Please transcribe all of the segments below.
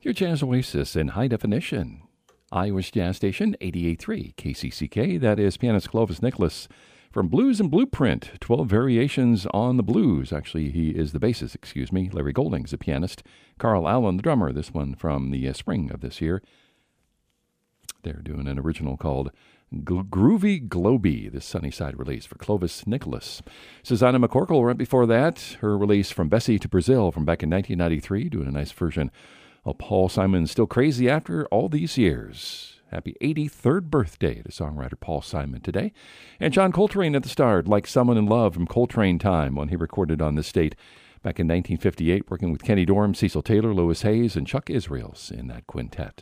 Your Jazz Oasis in high definition. Iowa's Jazz Station, 88.3 KCCK. That is pianist Clovis Nicholas from Blues and Blueprint, 12 Variations on the Blues. Actually, he is the bassist, Larry Golding's the pianist. Carl Allen, the drummer. This one from the spring of this year. They're doing an original called Groovy Globy, this Sunnyside release for Clovis Nicholas. Susanna McCorkle, right before that, her release from Bessie to Brazil from back in 1993, doing a nice version of Paul Simon's Still Crazy After All These Years. Happy 83rd birthday to songwriter Paul Simon today. And John Coltrane at the start, Like Someone in Love from Coltrane Time, when he recorded on this date back in 1958, working with Kenny Dorham, Cecil Taylor, Louis Hayes, and Chuck Israels in that quintet.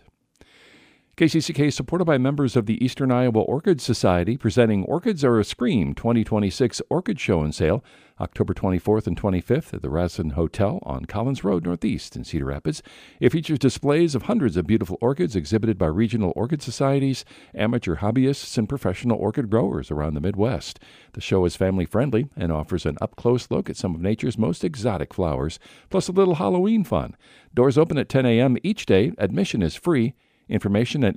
KCCK is supported by members of the Eastern Iowa Orchid Society, presenting Orchids Are a Scream 2026 Orchid Show and Sale, October 24th and 25th at the Rassin Hotel on Collins Road Northeast in Cedar Rapids. It features displays of hundreds of beautiful orchids exhibited by regional orchid societies, amateur hobbyists, and professional orchid growers around the Midwest. The show is family-friendly and offers an up-close look at some of nature's most exotic flowers, plus a little Halloween fun. Doors open at 10 a.m. each day. Admission is free. Information at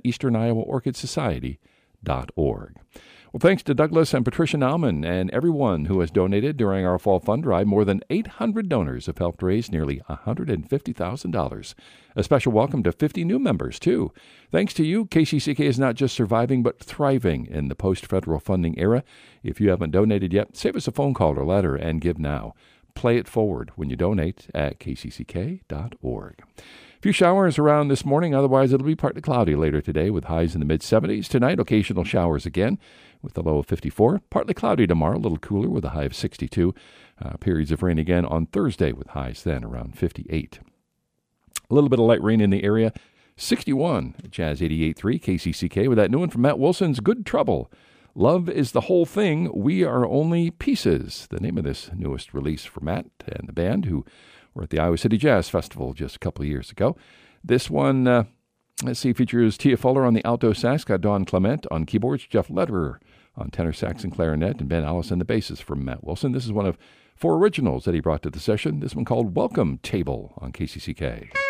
easterniowaaorchidsociety.org. Well, thanks to Douglas and Patricia Nauman and everyone who has donated during our fall fund drive. More than 800 donors have helped raise nearly $150,000. A special welcome to 50 new members, too. Thanks to you, KCCK is not just surviving, but thriving in the post-federal funding era. If you haven't donated yet, save us a phone call or letter and give now. Play it forward when you donate at kcck.org. A few showers around this morning, otherwise it'll be partly cloudy later today with highs in the mid-70s. Tonight, occasional showers again with a low of 54. Partly cloudy tomorrow, a little cooler with a high of 62. Periods of rain again on Thursday with highs then around 58. A little bit of light rain in the area. 61 at Jazz 88.3 KCCK with that new one from Matt Wilson's Good Trouble. Love is the whole thing, we are only pieces. The name of this newest release for Matt and the band who were at the Iowa City Jazz Festival just a couple of years ago. This one, features Tia Fuller on the alto sax, got Don Clement on keyboards, Jeff Lederer on tenor sax and clarinet, and Ben Allison the bassist from Matt Wilson. This is one of 4 originals that he brought to the session. This one called Welcome Table on KCCK.